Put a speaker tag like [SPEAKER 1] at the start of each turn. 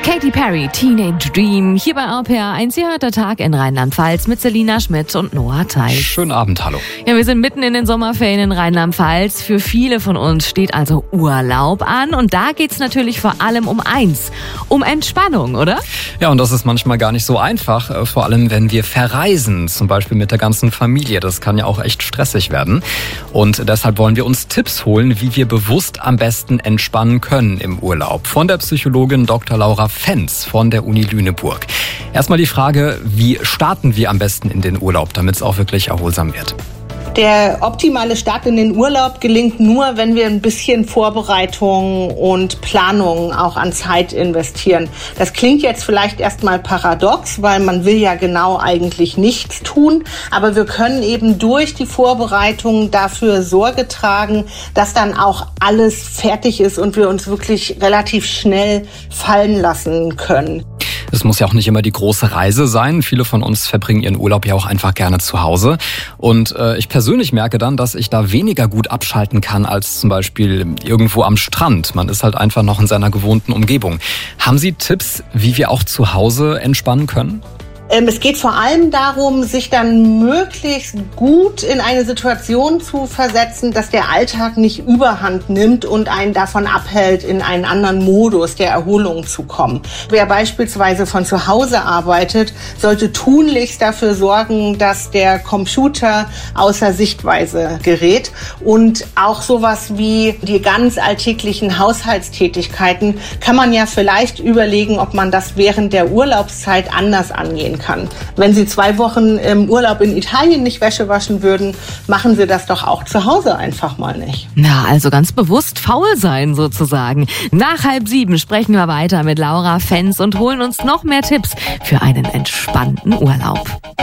[SPEAKER 1] Katy Perry, Teenage Dream, hier bei RPR1. Ihr hört der Tag in Rheinland-Pfalz mit Selina Schmidt und Noah Theis.
[SPEAKER 2] Schönen Abend, hallo.
[SPEAKER 1] Ja, wir sind mitten in den Sommerferien in Rheinland-Pfalz. Für viele von uns steht also Urlaub an. Und da geht's natürlich vor allem um eins, um Entspannung, oder?
[SPEAKER 2] Ja, und das ist manchmal gar nicht so einfach, vor allem wenn wir verreisen, zum Beispiel mit der ganzen Familie. Das kann ja auch echt stressig werden. Und deshalb wollen wir uns Tipps holen, wie wir bewusst am besten entspannen können im Urlaub. Von der Psychologin Dr. Laura Fenz von der Uni Lüneburg. Erstmal die Frage, wie starten wir am besten in den Urlaub, damit es auch wirklich erholsam wird?
[SPEAKER 3] Der optimale Start in den Urlaub gelingt nur, wenn wir ein bisschen Vorbereitung und Planung auch an Zeit investieren. Das klingt jetzt vielleicht erstmal paradox, weil man will ja genau eigentlich nichts tun. Aber wir können eben durch die Vorbereitung dafür Sorge tragen, dass dann auch alles fertig ist und wir uns wirklich relativ schnell fallen lassen können.
[SPEAKER 2] Es muss ja auch nicht immer die große Reise sein. Viele von uns verbringen ihren Urlaub ja auch einfach gerne zu Hause. Und ich persönlich merke dann, dass ich da weniger gut abschalten kann als zum Beispiel irgendwo am Strand. Man ist halt einfach noch in seiner gewohnten Umgebung. Haben Sie Tipps, wie wir auch zu Hause entspannen können?
[SPEAKER 3] Es geht vor allem darum, sich dann möglichst gut in eine Situation zu versetzen, dass der Alltag nicht überhand nimmt und einen davon abhält, in einen anderen Modus der Erholung zu kommen. Wer beispielsweise von zu Hause arbeitet, sollte tunlichst dafür sorgen, dass der Computer außer Sichtweise gerät. Und auch sowas wie die ganz alltäglichen Haushaltstätigkeiten kann man ja vielleicht überlegen, ob man das während der Urlaubszeit anders angehen kann. Wenn Sie 2 Wochen im Urlaub in Italien nicht Wäsche waschen würden, machen Sie das doch auch zu Hause einfach mal nicht.
[SPEAKER 1] Na, also ganz bewusst faul sein sozusagen. Nach 6:30 sprechen wir weiter mit Laura Fenz und holen uns noch mehr Tipps für einen entspannten Urlaub.